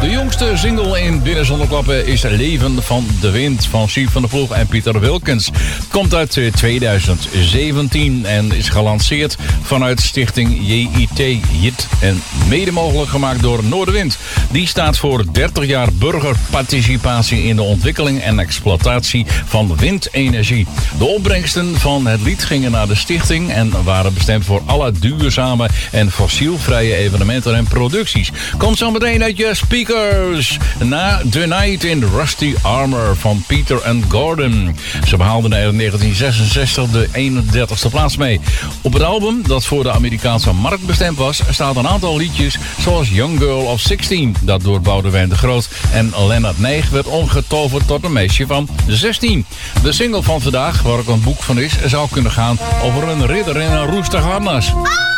De jongste single in Binnen Zonder Klappen is Leven van de Wind van Siep van der Ploeg en Pieter Wilkens. Komt uit 2017 en is gelanceerd vanuit stichting JIT JIT en mede mogelijk gemaakt door Noorderwind. Die staat voor 30 jaar burgerparticipatie in de ontwikkeling en exploitatie van windenergie. De opbrengsten van het lied gingen naar de stichting en waren bestemd voor alle duurzame en fossielvrije evenementen en producties. Komt zo meteen uit je speakers na The Night in Rusty Armor van Peter and Gordon. Ze behaalden in 1966 de 31ste plaats mee. Op het album, dat voor de Amerikaanse markt bestemd was, staat een aantal liedjes zoals Young Girl of 16, dat door Boudewijn de Groot en Lennart Nijg werd omgetoverd tot een meisje van 16. De single van vandaag, waar ook een boek van is, zou kunnen gaan over een ridder in een roestig harnas.